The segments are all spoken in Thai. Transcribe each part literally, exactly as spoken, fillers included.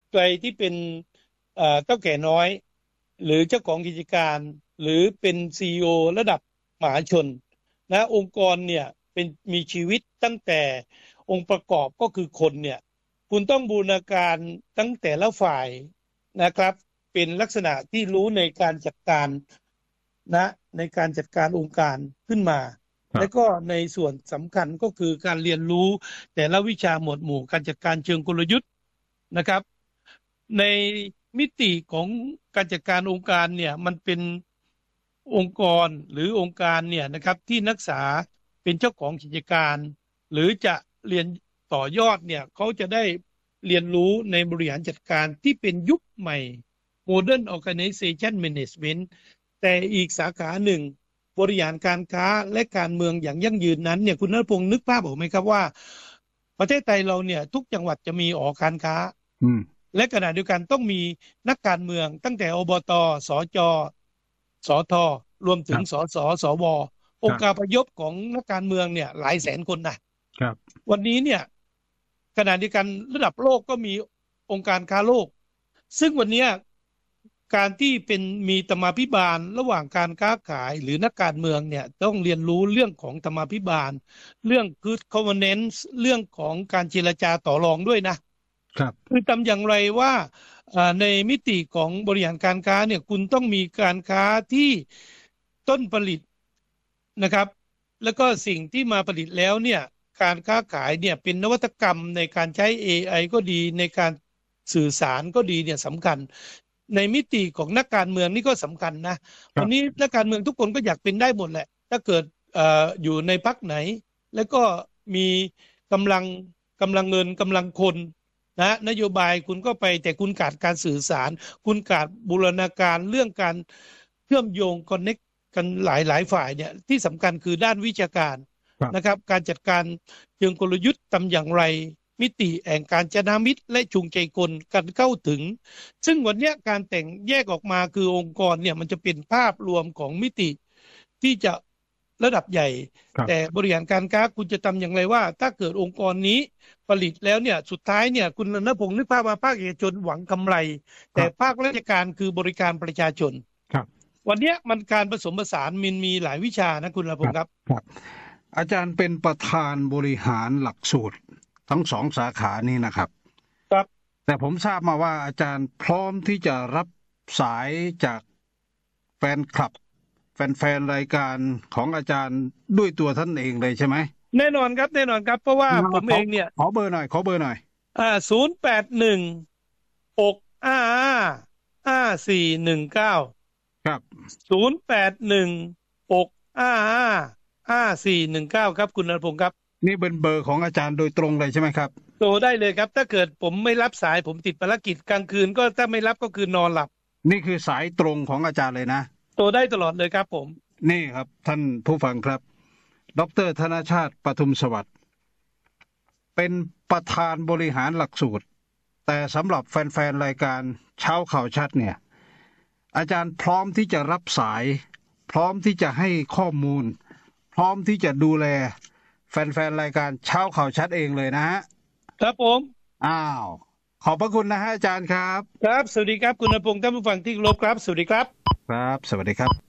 ใครที่เป็นเอ่อเต้าแก่น้อยหรือเจ้าของกิจการหรือเป็นซีอีโอระดับมหาชนนะองค์กรเนี่ยเป็นมีชีวิตตั้งแต่องค์ประกอบก็คือคนเนี่ยคุณต้องบูรณาการตั้งแต่ละฝ่ายนะครับเป็นลักษณะที่รู้ในการจัดการนะในการจัดการองค์การขึ้นมาและก็ในส่วนสำคัญก็คือการเรียนรู้แต่ละวิชาหมวดหมู่การจัดการเชิงกลยุทธ์นะครับในมิติของการจัดการองค์การเนี่ยมันเป็นองค์กรหรือองค์การเนี่ยนะครับที่นักศึกษาเป็นเจ้าของกิจการหรือจะเรียนต่อยอดเนี่ยเขาจะได้เรียนรู้ในบริหารจัดการที่เป็นยุคใหม่ Modern Organization Management แต่อีกสาขาหนึ่งบริหารการค้าและการเมืองอย่างยั่งยืนนั้นเนี่ยคุณณัฐพงศ์นึกภาพออกไหมครับว่าประเทศไทยเราเนี่ยทุกจังหวัดจะมีหอการค้าและขณะเดียวกันต้องมีนักการเมืองตั้งแต่อบต.สจ.สท.รวมถึงสสสวองค์การพยพของนักการเมืองเนี่ยหลายแสนคนนะครับวันนี้เนี่ยขณะเดียวกันระดับโลกก็มีองค์การค้าโลกซึ่งวันนี้การที่เป็นมีธรรมาภิบาลระหว่างการค้าขายหรือนักการเมืองเนี่ยต้องเรียนรู้เรื่องของธรรมาภิบาลเรื่อง Good Governance เรื่องของการเจรจาต่อรองด้วยนะครับคือทำอย่างไรว่าในมิติของบริหารการค้าเนี่ยคุณต้องมีการค้าที่ต้นผลิตนะครับแล้วก็สิ่งที่มาผลิตแล้วเนี่ยการค้าขายเนี่ยเป็นนวัตกรรมในการใช้ เอ ไอ ก็ดีในการสื่อสารก็ดีเนี่ยสำคัญในมิติของนักการเมืองนี่ก็สำคัญนะวันนี้นักการเมืองทุกคนก็อยากเป็นได้หมดแหละถ้าเกิด อ, อยู่ในพรรคไหนแล้วก็มีกำลังกำลังเงินกำลังคนนะนโยบายคุณก็ไปแต่คุณขาดการสื่อสารคุณขาดบูรณาการเรื่องการเชื่อมโยงคอนเนคกันหลายหลายฝ่ายเนี่ยที่สำคัญคือด้านวิชาการนะครับการจัดการเชิงกลยุทธ์ทำอย่างไรมิติแห่งการชนะมิตรและจูงใจคนกันเข้าถึงซึ่งวันนี้การแต่งแยกออกมาคือองค์กรเนี่ยมันจะเป็นภาพรวมของมิติที่จะระดับใหญ่แต่บริหารการค้าคุณจะทำอย่างไรว่าถ้าเกิดองค์กรนี้ผลิตแล้วเนี่ยสุดท้ายเนี่ยคุณณพงศ์นึกภาพว่าภาคเอกชนหวังกำไรแต่ภาคราชการคือบริการประชาชนวันนี้มันการผสมผสานมันมีหลายวิชานะคุณณพงศ์ครับครับอาจารย์เป็นประธานบริหารหลักสูตรทั้งสองสาขานี้นะครับครับแต่ผมทราบมาว่าอาจารย์พร้อมที่จะรับสายจากแฟนคลับแฟนๆรายการของอาจารย์ด้วยตัวท่านเองเลยใช่ไหมแน่นอนครับแน่นอนครับเพราะว่าผมเองเนี่ยขอเบอร์หน่อยขอเบอร์หน่อยอ่าศูนย์แปดหนึ่งหกห้าห้าสี่หนึ่งเก้าครับศูนย์แปดหนึ่งหกห้าห้าห้าสี่หนึ่งเก้าครับคุณณพงศ์ครับนี่เป็นเบอร์ของอาจารย์โดยตรงเลยใช่ไหมครับโทรได้เลยครับถ้าเกิดผมไม่รับสายผมติดภารกิจกลางคืนก็ถ้าไม่รับก็คือนอนหลับนี่คือสายตรงของอาจารย์เลยนะโทรได้ตลอดเลยครับผมนี่ครับท่านผู้ฟังครับดร.ธนชาติปทุมสวัสดิ์เป็นประธานบริหารหลักสูตรแต่สำหรับแฟนๆรายการเช้าข่าวชัดเนี่ยอาจารย์พร้อมที่จะรับสายพร้อมที่จะให้ข้อมูลพร้อมที่จะดูแลแฟนๆรายการเช้าข่าวชัดเองเลยนะฮะครับผมอ้าวขอบพระคุณนะฮะอาจารย์ครับครับสวัสดีครับคุณณพงศ์ท่านผู้ฟังที่เคารพครับสวัสดีครับครับสวัสดีครับ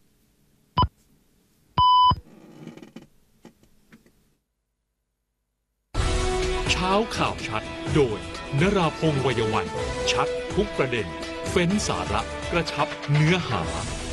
เช้าข่าวชัดโดยนราพงษ์ วัยวันชัดทุกประเด็นเฟ้นสาระกระชับเนื้อหา